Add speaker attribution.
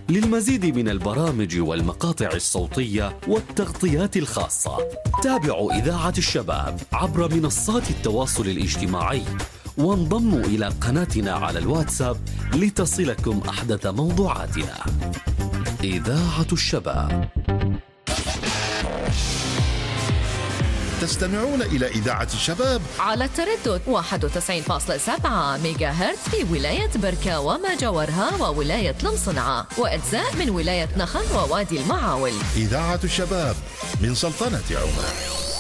Speaker 1: للمزيد من البرامج والمقاطع الصوتية والتغطيات الخاصة تابعوا إذاعة الشباب عبر منصات التواصل الاجتماعي، وانضموا إلى قناتنا على الواتساب لتصلكم أحدث موضوعاتنا. إذاعة الشباب.
Speaker 2: تستمعون إلى إذاعة الشباب
Speaker 3: على التردد 91.7 ميجا هرتز في ولاية بركة وما جاورها وولاية المصنعة وأجزاء من ولاية نخل ووادي المعاول.
Speaker 2: إذاعة الشباب من سلطنة عمان.